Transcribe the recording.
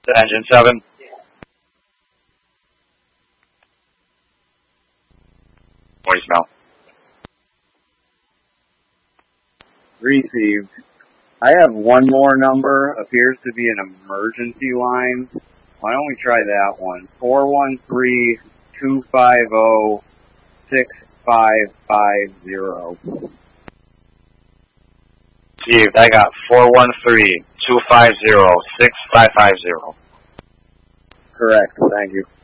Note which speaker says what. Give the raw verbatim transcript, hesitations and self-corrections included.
Speaker 1: to engine seven. Voicemail.
Speaker 2: Received. I have one more number. Appears to be an emergency line. Why don't we try that one? four one three, two five zero, six five five zero.
Speaker 1: Received. I got four one three, two five zero, six five five zero.
Speaker 2: Correct. Thank you.